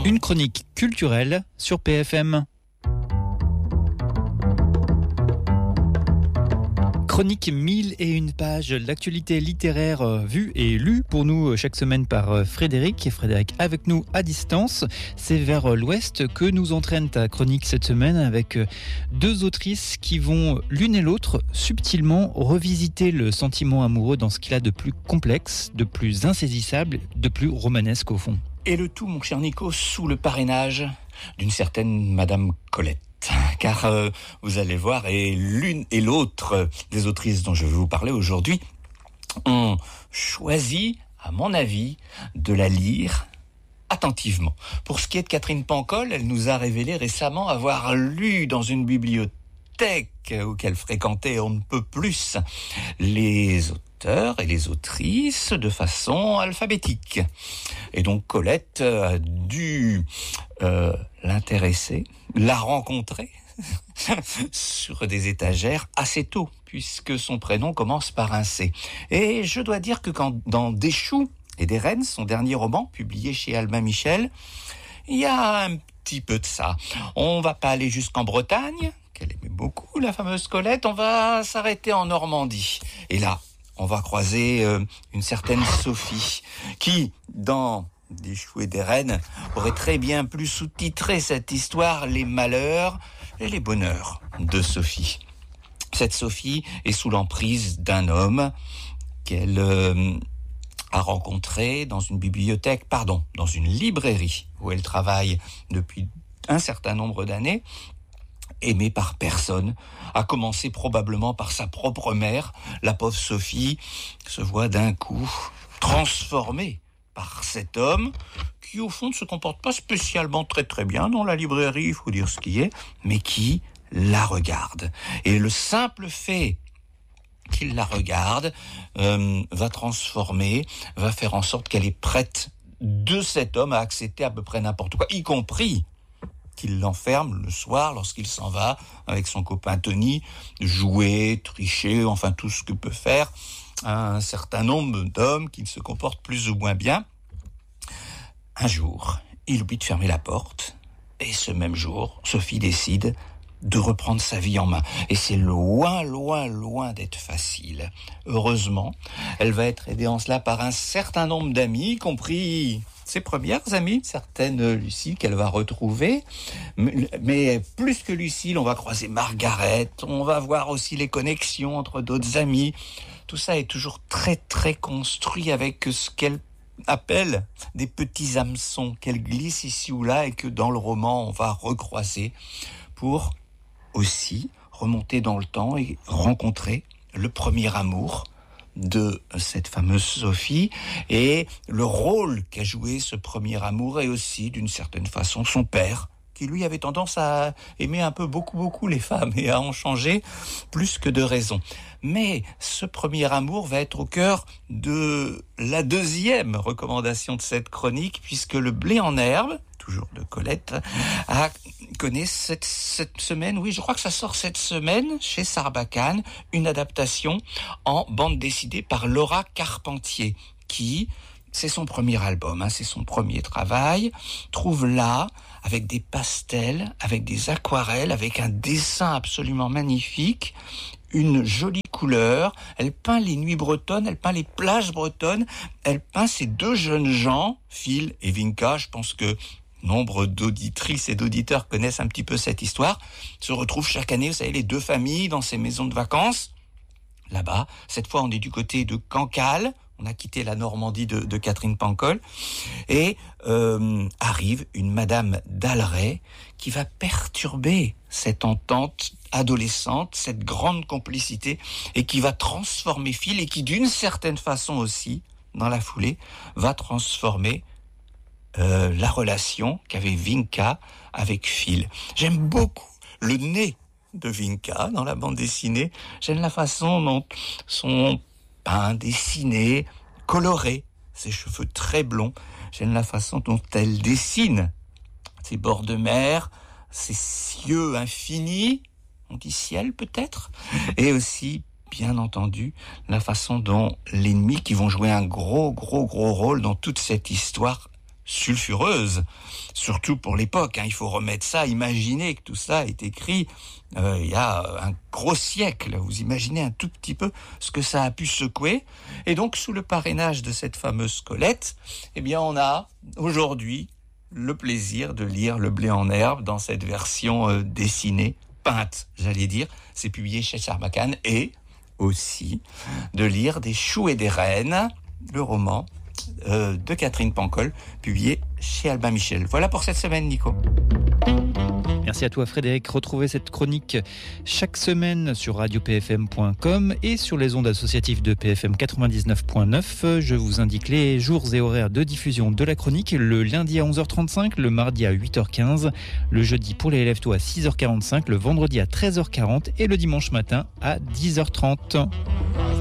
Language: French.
Une chronique culturelle sur PFM. Chronique 1001 pages, l'actualité littéraire vue et lue pour nous chaque semaine par Frédéric. Frédéric avec nous à distance. C'est vers l'ouest que nous entraîne ta chronique cette semaine avec deux autrices qui vont l'une et l'autre subtilement revisiter le sentiment amoureux dans ce qu'il a de plus complexe, de plus insaisissable, de plus romanesque au fond. Et le tout, mon cher Nico, sous le parrainage d'une certaine Madame Colette. Car vous allez voir, et l'une et l'autre des autrices dont je vais vous parler aujourd'hui ont choisi, à mon avis, de la lire attentivement. Pour ce qui est de Catherine Pancol, elle nous a révélé récemment avoir lu dans une bibliothèque qu'elle fréquentait on ne peut plus les auteurs et les autrices de façon alphabétique. Et donc Colette a dû l'intéresser, la rencontrer sur des étagères assez tôt, puisque son prénom commence par un C. Et je dois dire que quand dans Des choux et des rennes, son dernier roman, publié chez Albin Michel, il y a un petit peu de ça. On va pas aller jusqu'en Bretagne, qu'elle aimait beaucoup, la fameuse Colette, on va s'arrêter en Normandie. Et là, on va croiser une certaine Sophie, qui, dans Des choux et des rennes, aurait très bien pu sous-titrer cette histoire « Les malheurs et les bonheurs » de Sophie. Cette Sophie est sous l'emprise d'un homme qu'elle a rencontré dans une librairie où elle travaille depuis un certain nombre d'années, aimée par personne, à commencer probablement par sa propre mère. La pauvre Sophie se voit d'un coup transformée par cet homme qui, au fond, ne se comporte pas spécialement très bien dans la librairie, il faut dire ce qui est, mais qui la regarde. Et le simple fait qu'il la regarde va transformer, va faire en sorte qu'elle est prête de cet homme à accepter à peu près n'importe quoi, y compris qu'il l'enferme le soir lorsqu'il s'en va avec son copain Tony, jouer, tricher, enfin tout ce que peut faire un certain nombre d'hommes qui se comportent plus ou moins bien. Un jour, il oublie de fermer la porte, et ce même jour, Sophie décide de reprendre sa vie en main. Et c'est loin d'être facile. Heureusement, elle va être aidée en cela par un certain nombre d'amis, y compris ses premières amies, certaines Lucille qu'elle va retrouver. Mais plus que Lucille, on va croiser Margaret, on va voir aussi les connexions entre d'autres amis. Tout ça est toujours très construit avec ce qu'elle appelle des petits hameçons qu'elle glisse ici ou là et que dans le roman on va recroiser pour aussi remonter dans le temps et rencontrer le premier amour de cette fameuse Sophie et le rôle qu'a joué ce premier amour et aussi d'une certaine façon son père qui lui avait tendance à aimer un peu beaucoup les femmes et à en changer plus que de raison. Mais ce premier amour va être au cœur de la deuxième recommandation de cette chronique, puisque Le blé en herbe, toujours de Colette, connaît cette semaine, oui, je crois que ça sort cette semaine, chez Sarbacane, une adaptation en bande dessinée par Laura Carpentier, qui, c'est son premier album, c'est son premier travail, trouve là, avec des pastels, avec des aquarelles, avec un dessin absolument magnifique, une jolie couleur. Elle peint les nuits bretonnes, elle peint les plages bretonnes, elle peint ces deux jeunes gens, Phil et Vinka. Je pense que nombre d'auditrices et d'auditeurs connaissent un petit peu cette histoire, se retrouvent chaque année, vous savez, les deux familles dans ces maisons de vacances. Là-bas, cette fois on est du côté de Cancale, on a quitté la Normandie de Catherine Pancol, et arrive une Madame d'Alray qui va perturber cette entente adolescente, cette grande complicité, et qui va transformer Phil, et qui d'une certaine façon aussi, dans la foulée, va transformer la relation qu'avait Vinka avec Phil. J'aime beaucoup le nez de Vinka dans la bande dessinée. J'aime la façon dont sont peints, dessinés, colorés, ses cheveux très blonds. J'aime la façon dont elle dessine ses bords de mer, ses cieux infinis, on dit ciel peut-être, et aussi, bien entendu, la façon dont les nuits qui vont jouer un gros rôle dans toute cette histoire sulfureuse, surtout pour l'époque. Il faut remettre ça, imaginez que tout ça est écrit il y a un gros siècle. Vous imaginez un tout petit peu ce que ça a pu secouer. Et donc, sous le parrainage de cette fameuse Colette, on a aujourd'hui le plaisir de lire Le blé en herbe dans cette version dessinée, peinte, j'allais dire. C'est publié chez Sarbacane. Et aussi de lire Des choux et des reines, le roman de Catherine Pancol, publié chez Albin Michel. Voilà pour cette semaine, Nico. Merci à toi Frédéric. Retrouvez cette chronique chaque semaine sur radiopfm.com et sur les ondes associatives de PFM 99.9. Je vous indique les jours et horaires de diffusion de la chronique: le lundi à 11h35, le mardi à 8h15, le jeudi pour les élèves tôt à 6h45, le vendredi à 13h40 et le dimanche matin à 10h30.